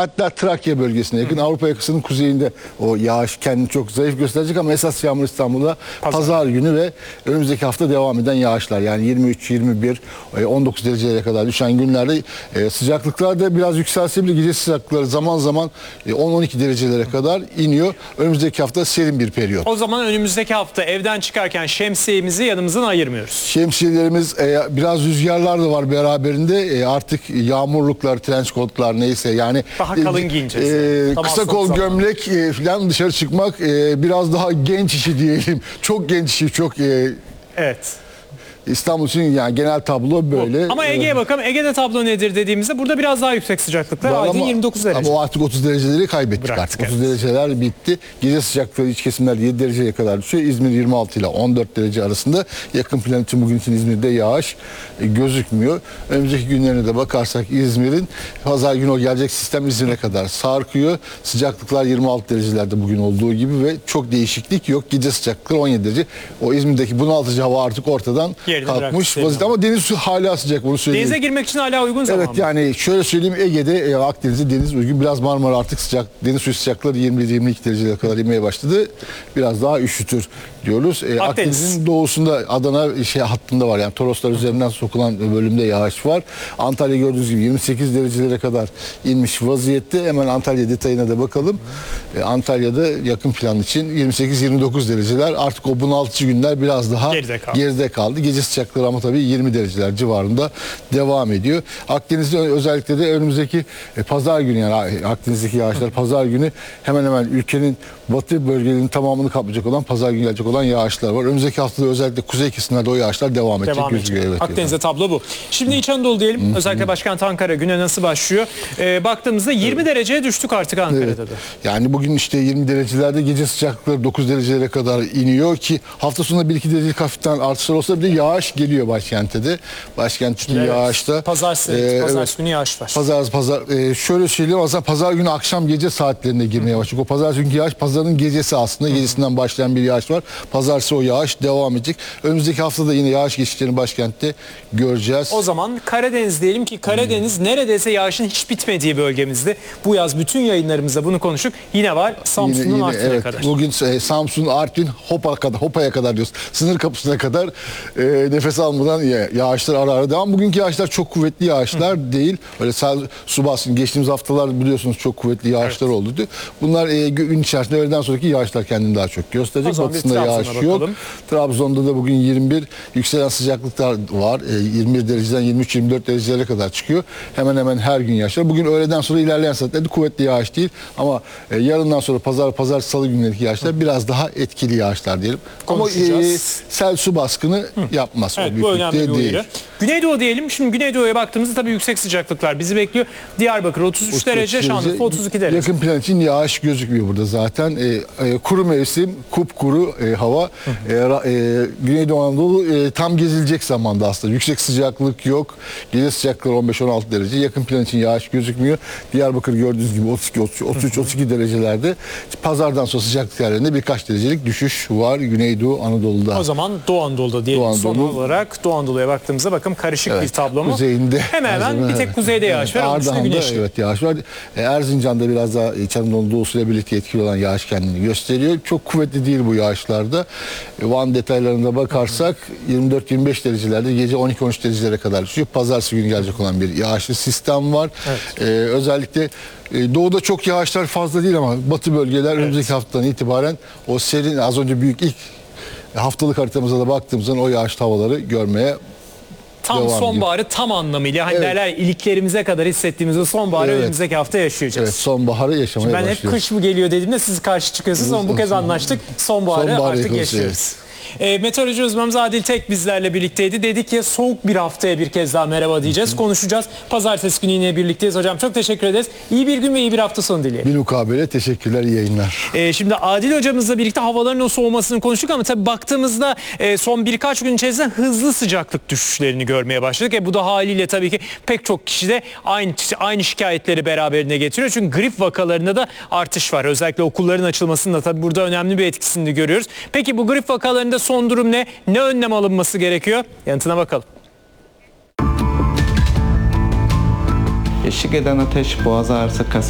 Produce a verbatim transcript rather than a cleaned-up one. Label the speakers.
Speaker 1: Hatta Trakya bölgesine yakın. Hı. Avrupa yakasının kuzeyinde o yağış kendini çok zayıf gösterecek ama esas yağmur İstanbul'da pazar, pazar günü ve önümüzdeki hafta devam eden yağışlar. Yani yirmi üç, yirmi bir, on dokuz derecelere kadar düşen günlerde e, sıcaklıklar da biraz yükselse bile gece sıcaklıkları zaman zaman on on iki derecelere kadar iniyor. Önümüzdeki hafta serin bir periyot.
Speaker 2: O zaman önümüzdeki hafta evden çıkarken şemsiyemizi yanımızdan ayırmıyoruz.
Speaker 1: Şemsiyelerimiz e, biraz rüzgarlar da var beraberinde. E, artık yağmurluklar, trench coatlar neyse yani
Speaker 2: daha kalın giyineceğiz.
Speaker 1: E, kısa kol zaman. gömlek e, falan dışarı çıkmak e, biraz daha genç işi diyelim. Çok genç işi, çok e,
Speaker 2: evet.
Speaker 1: İstanbul için yani genel tablo böyle.
Speaker 2: Ama Ege'ye bakalım. Ege'de tablo nedir dediğimizde burada biraz daha yüksek sıcaklıklar. Aydın yirmi dokuz derece.
Speaker 1: Ama o artık otuz dereceleri kaybettik. Bıraktık, artık. otuz evet. dereceler bitti. Gece sıcaklıkları iç kesimler yedi dereceye kadar düşüyor. İzmir yirmi altı ile on dört derece arasında. Yakın plan için bugün için İzmir'de yağış e, gözükmüyor. Önümüzdeki günlerine de bakarsak İzmir'in pazar günü o gelecek sistem İzmir'e kadar sarkıyor. Sıcaklıklar yirmi altı derecelerde bugün olduğu gibi ve çok değişiklik yok. Gece sıcaklıkları on yedi derece. O İzmir'deki bunaltıcı hava artık ortadan kalkmış vaziyette ama deniz su hala sıcak, bunu söyleyeyim.
Speaker 2: Denize girmek için hala uygun zaman.
Speaker 1: Evet, yani şöyle söyleyeyim, Ege'de e, Akdeniz'de deniz uygun. Biraz Marmara artık sıcak. Deniz suyu sıcaklıkları yirmi yirmi iki derecelere kadar inmeye başladı. Biraz daha üşütür diyoruz. E, Akdeniz'in doğusunda Adana şey hattında var. Yani Toroslar üzerinden sokulan bölümde yağış var. Antalya gördüğünüz gibi yirmi sekiz derecelere kadar inmiş vaziyette. Hemen Antalya detayına da bakalım. E, Antalya'da yakın plan için yirmi sekiz yirmi dokuz dereceler. Artık o bunaltıcı günler biraz daha geride kaldı. Geride kaldı. Gece sıcaklıkları ama tabii yirmi dereceler civarında devam ediyor. Akdeniz'de özellikle de önümüzdeki e, pazar günü, yani Akdeniz'deki yağışlar pazar günü hemen hemen ülkenin batı bölgelerinin tamamını kaplayacak olan, pazar günü gelecek olan yağışlar var. Önümüzdeki haftada özellikle kuzey kesimlerde o yağışlar devam edecek.
Speaker 2: Devam edecek. Evet, Akdeniz'de tablo bu. Şimdi İç Anadolu diyelim. Hı-hı. Özellikle başkent Ankara güne nasıl başlıyor? Ee, baktığımızda yirmi evet. dereceye düştük artık Ankara'da evet. da.
Speaker 1: Yani bugün işte yirmi derecelerde, gece sıcaklıkları dokuz derecelere kadar iniyor ki hafta sonunda bir iki derecelik hafiften artışlar olsa bile yağış geliyor başkente de. Başkent için evet. yağışta.
Speaker 2: Pazartesi, ee, pazartesi evet. günü yağış var.
Speaker 1: Pazar, pazar, e, şöyle söyleyeyim, aslında pazar günü akşam gece saatlerine girmeye başlayacak. O pazartesi günkü yağış pazarın gecesi aslında. Hı-hı. Gecesinden başlayan bir yağış var. Pazartesi o yağış devam edecek. Önümüzdeki haftada yine yağış geçişlerini başkentte göreceğiz.
Speaker 2: O zaman Karadeniz diyelim ki Karadeniz hmm. neredeyse yağışın hiç bitmediği bölgemizde. Bu yaz bütün yayınlarımızda bunu konuştuk. Yine var Samsun'un Artvin'e evet, kadar.
Speaker 1: Bugün e, Samsun, Artvin, Hopa kadar, Hopa'ya kadar diyoruz. Sınır kapısına kadar e, nefes almadan yağışlar ara ara devam. Bugünkü yağışlar çok kuvvetli yağışlar Hı. değil. Öyle sel, su baskını geçtiğimiz haftalar biliyorsunuz çok kuvvetli yağışlar evet. oldu. Bunlar e, gün içerisinde öğleden sonraki yağışlar kendini daha çok gösterecek. Batısında yağış bakalım. yok. Trabzon'da da bugün yirmi bir yükselen sıcaklıklar var. E, yirmi bir dereceden yirmi üç yirmi dört derecelere kadar çıkıyor. Hemen hemen her gün yağışlar. Bugün öğleden sonra ilerleyen saatlerde kuvvetli yağış değil ama e, yarından sonra pazar pazar salı günlerindeki yağışlar Hı. biraz daha etkili yağışlar diyelim. Ama e, sel su baskını Hı. yapmaz.
Speaker 2: Evet, bu önemli bir uyarı. Güneydoğu diyelim. Şimdi Güneydoğu'ya baktığımızda tabii yüksek sıcaklıklar bizi bekliyor. Diyarbakır otuz üç derece, Şanlıurfa otuz iki derece.
Speaker 1: Yakın plan için yağış gözükmüyor burada zaten. E, e, kuru mevsim, kupkuru e, hava. E, e, Güneydoğu Anadolu e, tam gezilecek zamanda aslında. Yüksek sıcaklık yok. Gece sıcaklıkları on beş on altı derece. Yakın plan için yağış gözükmüyor. Diyarbakır gördüğünüz gibi otuz iki otuz üç otuz iki derecelerde. Pazardan sonra sıcaklık yerlerinde birkaç derecelik düşüş var Güneydoğu Anadolu'da.
Speaker 2: O zaman Doğu Anadolu'da diyelim. Doğu Anadolu. Son olarak Doğu Anadolu'ya baktığımızda bakın karışık evet, bir tablo mu?
Speaker 1: Kuzeyinde.
Speaker 2: Hemen hemen bir tek kuzeyde yağış var.
Speaker 1: Ardahan'da evet yağış var. Erzincan'da biraz daha İç Anadolu doğusuyla birlikte etkili olan yağış kendini gösteriyor. Çok kuvvetli değil bu yağışlarda. Van detaylarına bakarsak yirmi dört yirmi beş derecelerde, gece on iki on üç derecelere kadar düşüyor. Pazartesi günü gelecek olan bir yağışlı sistem var. Evet. Ee, özellikle doğuda çok yağışlar fazla değil ama batı bölgeler evet. önümüzdeki haftadan itibaren o serin, az önce büyük ilk haftalık haritamıza da baktığımızda o yağışlı havaları görmeye
Speaker 2: tam sonbaharı tam anlamıyla hani evet. derler iliklerimize kadar hissettiğimiz o sonbaharı evet. önümüzdeki hafta yaşayacağız.
Speaker 1: Evet, sonbaharı yaşamaya
Speaker 2: Şimdi ben
Speaker 1: başlıyoruz.
Speaker 2: hep kış mı geliyor dediğimde siz karşı çıkıyorsunuz ama bu kez anlaştık. Sonbaharı, sonbaharı artık yaşıyoruz. E, meteoroloji uzmanımız Adil Tek bizlerle birlikteydi. Dedik ya soğuk bir haftaya bir kez daha merhaba diyeceğiz. Hı hı. Konuşacağız. Pazartesi günü yine birlikteyiz. Hocam çok teşekkür ederiz. İyi bir gün ve iyi bir hafta sonu dileyelim.
Speaker 1: Bir mukabele teşekkürler, iyi yayınlar.
Speaker 2: E, şimdi Adil hocamızla birlikte havaların o soğumasını konuştuk ama tabii baktığımızda e, son birkaç gün içerisinde hızlı sıcaklık düşüşlerini görmeye başladık. E, bu da haliyle tabii ki pek çok kişi de aynı, aynı şikayetleri beraberine getiriyor. Çünkü grip vakalarında da artış var. Özellikle okulların açılmasında tabii burada önemli bir etkisini görüyoruz. Peki bu grip vakalarında son durum ne? Ne önlem alınması gerekiyor? Yanıtına bakalım.
Speaker 3: Eşlik eden ateş, boğaz ağrısı, kas